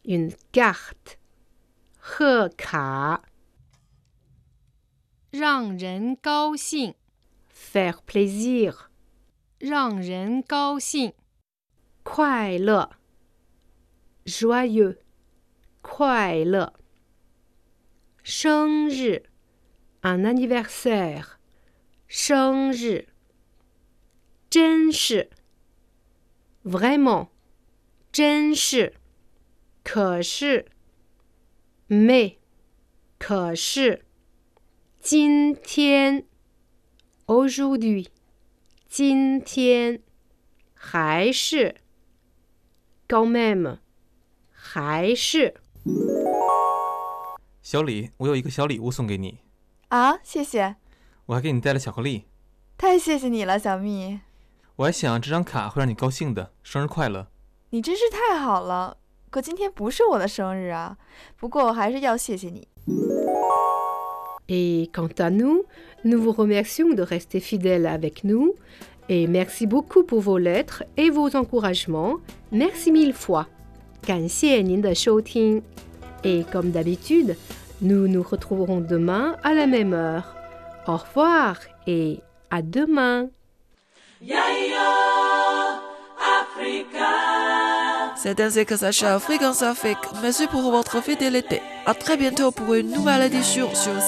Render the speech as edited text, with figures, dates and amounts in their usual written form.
une carte 贺卡让人高兴 faire plaisir 让人高兴快乐 joyeux 快乐生日 un anniversaire 生日真是 vraiment 真是可是 mais 可是今天 aujourd'hui 今天还是 quand même 还是小李，我有一个小礼物送给你啊，谢谢， 我还给你带了巧克力。 太谢谢你了，小蜜。 我还想这张卡会让你高兴的，生日快乐。 你真是太好了，可今天不是我的生日啊，不过我还是要谢谢你。 Et quant à nous, nous vous remercions de rester fidèles avec nous et merci beaucoup pour vos lettres et vos encouragements. Merci mille fois. 感谢您的收听 Et comme d'habitude, nous nous retrouverons demain à la même heure. Au revoir et à demain. C'est ainsi que s'achève Fréquence Afrique. Merci pour votre fidélité. À très bientôt pour une nouvelle édition sur